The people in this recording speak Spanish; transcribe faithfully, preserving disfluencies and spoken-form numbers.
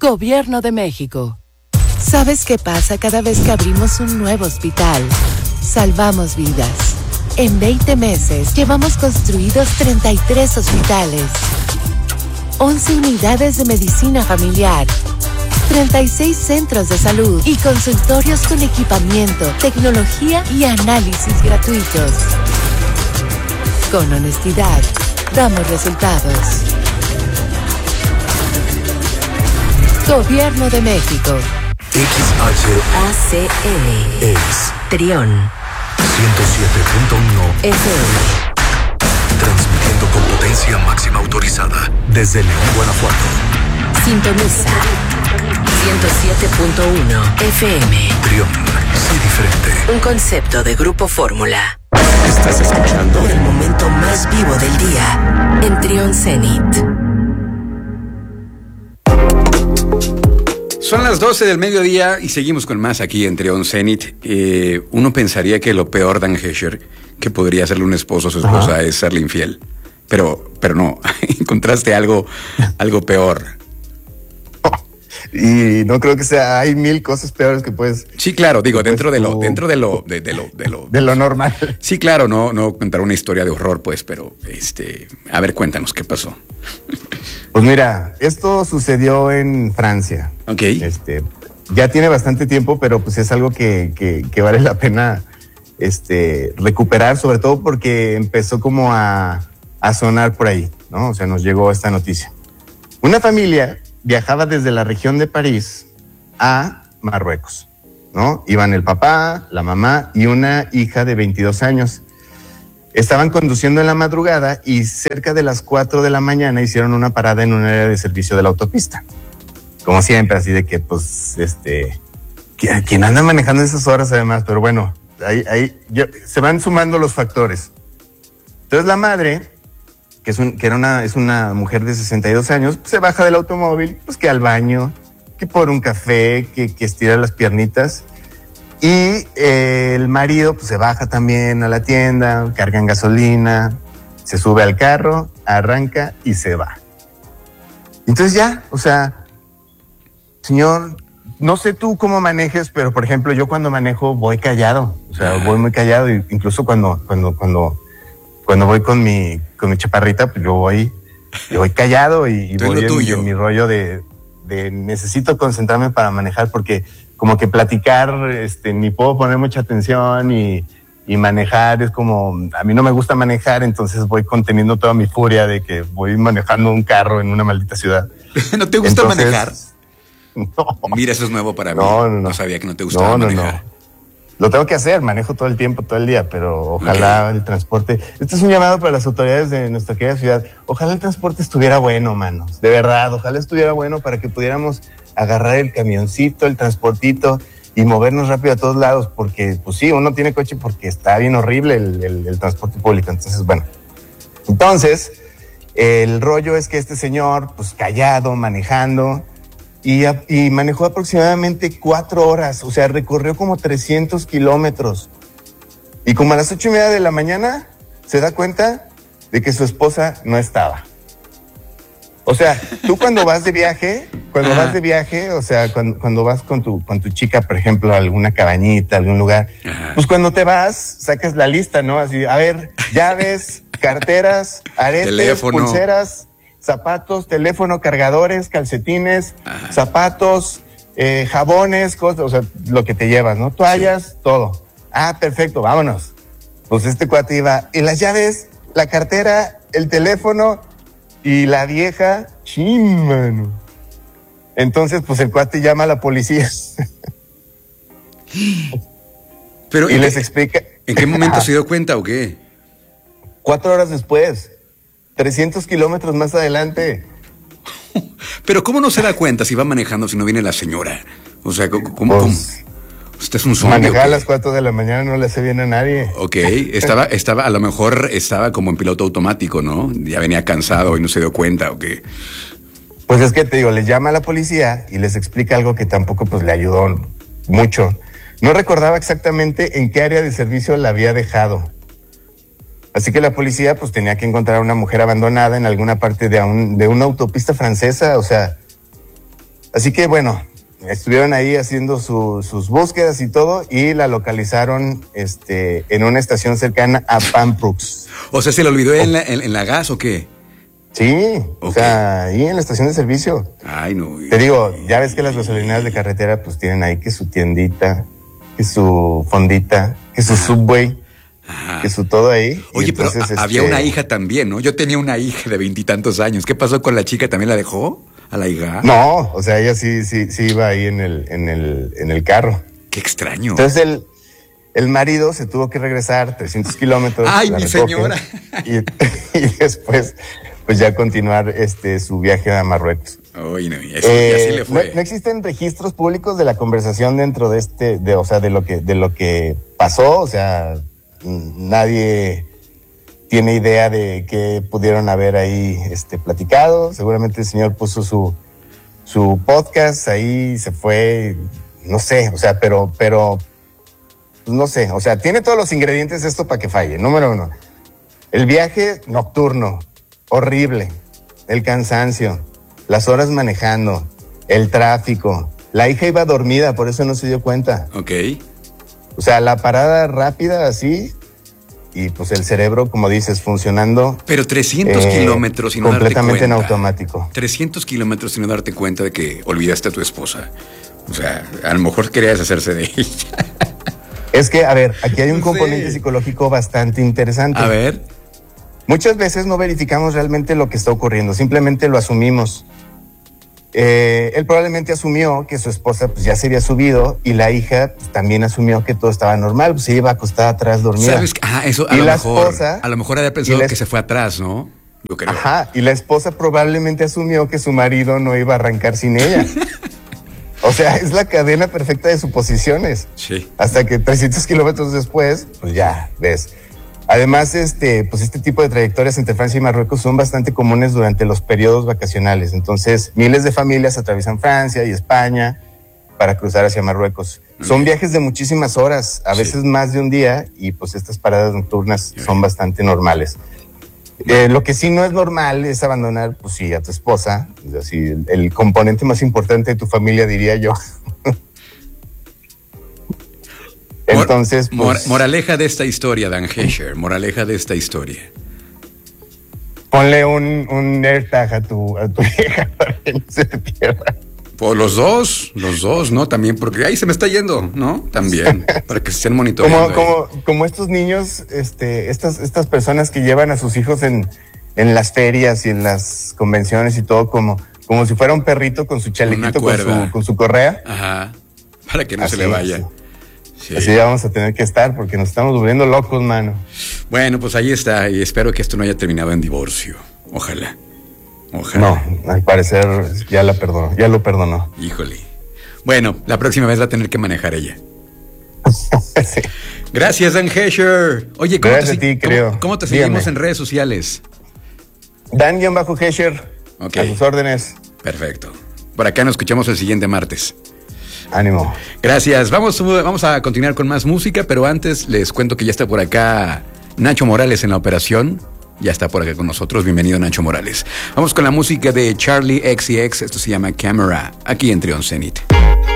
Gobierno de México. ¿Sabes qué pasa cada vez que abrimos un nuevo hospital? Salvamos vidas. En veinte meses llevamos construidos treinta y tres hospitales, once unidades de medicina familiar, treinta y seis centros de salud y consultorios con equipamiento, tecnología y análisis gratuitos. Con honestidad, damos resultados. Gobierno de México. X H A C L es Trión ciento siete punto uno F M. Transmitiendo con potencia máxima autorizada desde León, Guanajuato. Sintoniza ciento siete punto uno F M. Trión, sé diferente. Un concepto de Grupo Fórmula. Estás escuchando El momento más vivo del día en Trión Zenit. Son las doce del mediodía y seguimos con más aquí en Trión Zenit. Eh, uno pensaría que lo peor, Dan Hesher, que podría hacerle un esposo a su esposa, Ajá. es serle infiel. Pero, pero no, encontraste algo, algo peor. Y no creo que sea, hay mil cosas peores que puedes. Sí, claro, digo, dentro de lo, dentro de lo, de, de lo, de lo, de lo normal. Sí, claro, no, no contar una historia de horror, pues, pero, este, a ver, cuéntanos qué pasó. Pues mira, esto sucedió en Francia. Ok. Este, ya tiene bastante tiempo, pero pues es algo que, que, que vale la pena, este, recuperar, sobre todo porque empezó como a, a sonar por ahí, ¿no? O sea, nos llegó esta noticia. Una familia viajaba desde la región de París a Marruecos, ¿no? Iban el papá, la mamá y una hija de veintidós años. Estaban conduciendo en la madrugada y cerca de las cuatro de la mañana hicieron una parada en un área de servicio de la autopista. Como siempre, así de que, pues, este, quien anda manejando esas horas además, pero bueno, ahí, ahí yo, se van sumando los factores. Entonces la madre, que es, un, que era una, es una mujer de sesenta y dos años, pues, se baja del automóvil, pues que al baño, que por un café, que, que estira las piernitas. Y eh, el marido pues se baja también a la tienda, cargan gasolina, se sube al carro, arranca y se va. Entonces ya, o sea, señor, no sé tú cómo manejes, pero por ejemplo yo cuando manejo voy callado, o sea, voy muy callado, incluso cuando cuando cuando cuando voy con mi con mi chaparrita, pues yo voy yo voy callado y, y voy en, en mi rollo de, de necesito concentrarme para manejar porque como que platicar, este, ni puedo poner mucha atención y, y manejar es como, a mí no me gusta manejar, entonces voy conteniendo toda mi furia de que voy manejando un carro en una maldita ciudad. ¿No te gusta entonces, manejar? No. Mira, eso es nuevo para mí. No, no, no. No sabía que no te gustaba no, no, manejar. No. Lo tengo que hacer, manejo todo el tiempo, todo el día, pero ojalá okay. el transporte... Este es un llamado para las autoridades de nuestra querida ciudad. Ojalá el transporte estuviera bueno, manos. De verdad, ojalá estuviera bueno para que pudiéramos agarrar el camioncito, el transportito y movernos rápido a todos lados, porque, pues sí, uno tiene coche porque está bien horrible el, el, el transporte público. Entonces, bueno. Entonces, el rollo es que este señor, pues callado, manejando... Y, y manejó aproximadamente cuatro horas, o sea, recorrió como trescientos kilómetros. Y como a las ocho y media de la mañana se da cuenta de que su esposa no estaba. O sea, tú cuando vas de viaje, cuando Ajá. vas de viaje, o sea, cuando, cuando vas con tu, con tu chica, por ejemplo, a alguna cabañita, a algún lugar, Ajá. pues cuando te vas, sacas la lista, ¿no? Así, a ver, llaves, carteras, aretes, teléfono. Pulseras, zapatos, teléfono, cargadores, calcetines, Ajá. zapatos, eh, jabones, cosas, o sea, lo que te llevas, ¿no? Toallas, sí. todo. Ah, perfecto, vámonos. Pues este cuate iba, y las llaves, la cartera, el teléfono y la vieja, chin, mano. Entonces, pues el cuate llama a la policía. Pero y les explica. ¿En qué momento se dio cuenta o qué? Cuatro horas después. trescientos kilómetros más adelante. Pero ¿cómo no se da cuenta si va manejando si no viene la señora? O sea, ¿cómo? ¿cómo? Pues, ¿Usted es un zombie? Manejar a las cuatro de la mañana no le hace bien a nadie. Ok, estaba, estaba, a lo mejor estaba como en piloto automático, ¿no? Ya venía cansado y no se dio cuenta, ¿o qué? Pues es que te digo, les llama a la policía y les explica algo que tampoco pues le ayudó mucho. No recordaba exactamente en qué área de servicio la había dejado. Así que la policía pues tenía que encontrar a una mujer abandonada en alguna parte de, un, de una autopista francesa, o sea, Así que bueno, estuvieron ahí haciendo su, sus búsquedas y todo y la localizaron este, en una estación cercana a Pamprux. O sea, ¿se le olvidó en la, en, en la gas o qué? Sí, okay. O sea, ahí en la estación de servicio. Ay, no. Te digo, ya ves que las gasolineras de carretera pues tienen ahí que su tiendita, que su fondita, que su Ajá. Subway, Ajá. que su todo ahí. Oye, entonces, pero este... había una hija también, ¿no? Yo tenía una hija de veintitantos años. ¿Qué pasó con la chica? ¿También la dejó a la hija? No, o sea, ella sí, sí, sí iba ahí en el, en el, en el carro. Qué extraño. Entonces el, el marido se tuvo que regresar trescientos kilómetros. Ay, mi señora. Y, y después, pues ya continuar este su viaje a Marruecos. Oye, no, y así, eh, y así le fue. No, no existen registros públicos de la conversación dentro de este, de, o sea, de lo que, de lo que pasó, o sea, nadie tiene idea de qué pudieron haber ahí este, platicado. Seguramente el señor puso su, su podcast, ahí se fue, no sé, o sea, pero, pero, no sé, o sea, tiene todos los ingredientes esto para que falle. Número uno, el viaje nocturno, horrible, el cansancio, las horas manejando, el tráfico. La hija iba dormida, por eso no se dio cuenta. Ok. O sea, la parada rápida así, y pues el cerebro, como dices, funcionando. Pero trescientos eh, kilómetros y no darte cuenta. Completamente en automático. trescientos kilómetros y no darte cuenta de que olvidaste a tu esposa. O sea, a lo mejor quería deshacerse de ella. Es que, a ver, aquí hay un no componente sé. psicológico bastante interesante. A ver. Muchas veces no verificamos realmente lo que está ocurriendo, simplemente lo asumimos. Eh, él probablemente asumió que su esposa pues, ya se había subido y la hija pues, también asumió que todo estaba normal, pues se iba acostada atrás dormida. ¿Sabes? Ah, eso a y lo la mejor. Esposa, a lo mejor había pensado que se fue atrás, ¿no? Yo creo. Ajá, y la esposa probablemente asumió que su marido no iba a arrancar sin ella. O sea, es la cadena perfecta de suposiciones. Sí. Hasta que trescientos kilómetros después, pues ya, ves. Además, este, pues este tipo de trayectorias entre Francia y Marruecos son bastante comunes durante los periodos vacacionales. Entonces, miles de familias atraviesan Francia y España para cruzar hacia Marruecos. Okay. Son viajes de muchísimas horas, a veces sí. más de un día, y pues estas paradas nocturnas okay. son bastante normales. Eh, lo que sí no es normal es abandonar, pues sí, a tu esposa, así, el, el componente más importante de tu familia, diría yo. Entonces, Mor, pues, moraleja de esta historia, Dan Hesher, moraleja de esta historia. Ponle un, un AirTag a tu, a tu hija para que no se te pierda. Pues los dos, los dos, ¿no? También, porque ahí se me está yendo, ¿no? También, para que se estén monitoreando. Como, como, como estos niños, este, estas, estas personas que llevan a sus hijos en, en las ferias y en las convenciones y todo, como, como si fuera un perrito con su chalequito, con su, con su correa. Ajá, para que no así, se le vaya. Así. Sí. Así ya vamos a tener que estar porque nos estamos volviendo locos, mano. Bueno, pues ahí está y espero que esto no haya terminado en divorcio. Ojalá. Ojalá. No, al parecer ya la perdonó, ya lo perdonó. Híjole. Bueno, la próxima vez va a tener que manejar ella. Sí. Gracias, Dan Hesher. Oye, ¿cómo Gracias te, a ti, creo. ¿cómo, cómo te seguimos Dígame. en redes sociales? Dan-Hesher, okay. A sus órdenes. Perfecto. Por acá nos escuchamos el siguiente martes. Ánimo. Gracias. Vamos, vamos a continuar con más música, pero antes les cuento que ya está por acá Nacho Morales en la operación. Ya está por acá con nosotros. Bienvenido, Nacho Morales. Vamos con la música de Charlie X C X. Esto se llama Camera, aquí en Trion Zenith.